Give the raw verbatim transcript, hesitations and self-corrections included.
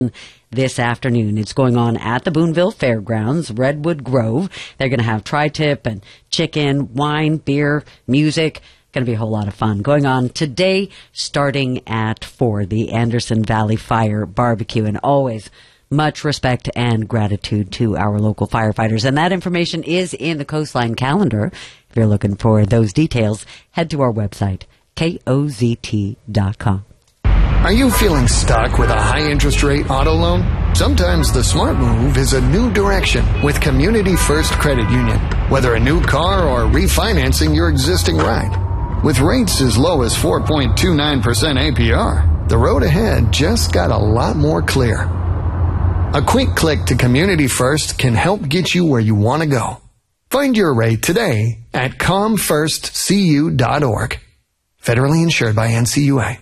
this afternoon. It's going on at the Boonville Fairgrounds, Redwood Grove. They're going to have tri-tip and chicken, wine, beer, music. Going to be a whole lot of fun going on today, starting at four, the Anderson Valley Fire Barbecue. And always much respect and gratitude to our local firefighters. And that information is in the Coastline calendar. If you're looking for those details, head to our website, K O Z T dot com. Are you feeling stuck with a high-interest rate auto loan? Sometimes the smart move is a new direction with Community First Credit Union. Whether a new car or refinancing your existing ride. With rates as low as four point two nine percent A P R, the road ahead just got a lot more clear. A quick click to Community First can help get you where you want to go. Find your rate today at com first c u dot org. Federally insured by N C U A.